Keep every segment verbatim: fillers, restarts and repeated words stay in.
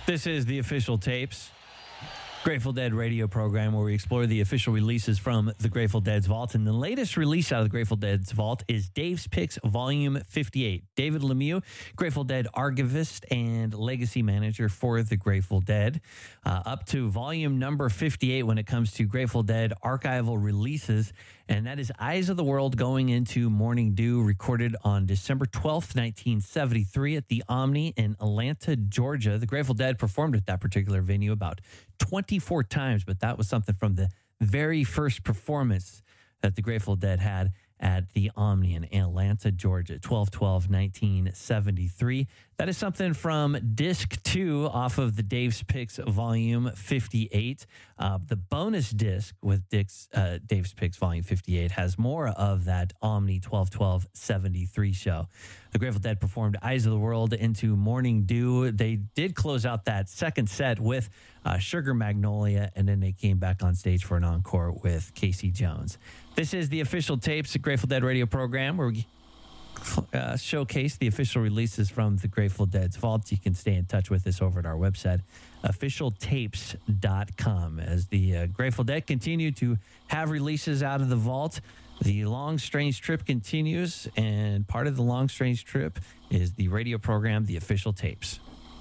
This is the Official Tapes, Grateful Dead radio program where we explore the official releases from the Grateful Dead's vault. And the latest release out of the Grateful Dead's vault is Dave's Picks Volume fifty-eight. David Lemieux, Grateful Dead archivist and legacy manager for the Grateful Dead, uh, up to volume number fifty-eight when it comes to Grateful Dead archival releases. And that is Eyes of the World Going Into Morning Dew, recorded on December twelfth, nineteen seventy-three at the Omni in Atlanta, Georgia. The Grateful Dead performed at that particular venue about twenty-four times, but that was something from the very first performance that the Grateful Dead had at the Omni in Atlanta, Georgia, twelve twelve nineteen seventy-three. That is something from disc two off of the Dave's Picks volume fifty-eight. Uh, the bonus disc with Dick's, uh, Dave's Picks volume fifty-eight has more of that Omni twelve twelve seventy-three show. The Grateful Dead performed Eyes of the World into Morning Dew. They did close out that second set with uh, Sugar Magnolia, and then they came back on stage for an encore with Casey Jones. This is the Official Tapes, a Grateful Dead radio program where we uh, showcase the official releases from the Grateful Dead's vault. You can stay in touch with us over at our website, official tapes dot com. As the uh, Grateful Dead continue to have releases out of the vault, the Long Strange Trip continues, and part of the Long Strange Trip is the radio program, The Official Tapes.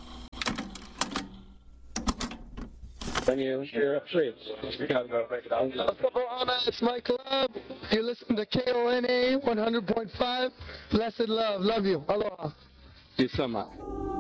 When you hear up streets, you gotta go break it down. What's up, Ohana? It's my club. You listen to K O N A one hundred point five. Blessed love. Love you. Aloha. You so much.